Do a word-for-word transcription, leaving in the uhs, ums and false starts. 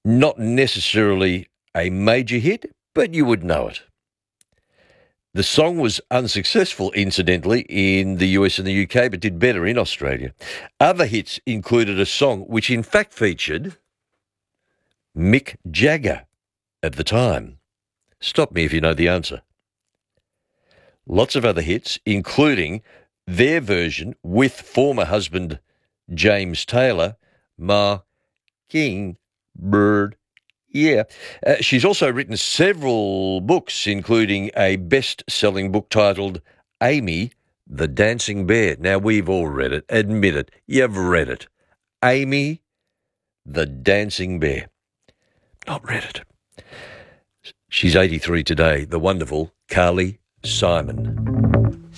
Not necessarily a major hit, but you would know it. The song was unsuccessful, incidentally, in the U S and the U K, but did better in Australia. Other hits included a song which in fact featured Mick Jagger at the time. Stop me if you know the answer. Lots of other hits, including their version with former husband James Taylor, Mockingbird. Yeah. Uh, she's also written several books, including a best-selling book titled Amy, the Dancing Bear. Now, we've all read it. Admit it. You've read it. Amy, the Dancing Bear. Not read it. She's eighty-three today, the wonderful Carly Simon.